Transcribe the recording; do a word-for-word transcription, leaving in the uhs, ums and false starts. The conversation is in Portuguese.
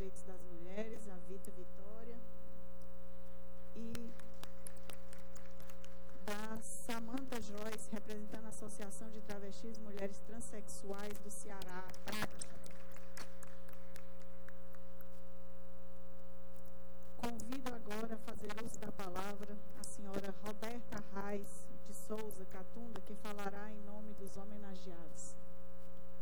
Direitos das Mulheres, a Vita Vitória, e da Samantha Joyce, representando a Associação de Travestis Mulheres Transsexuais do Ceará, A T R A C. Convido agora a fazer uso da palavra a senhora Roberta Reis de Souza Catunda, que falará em nome dos homenageados.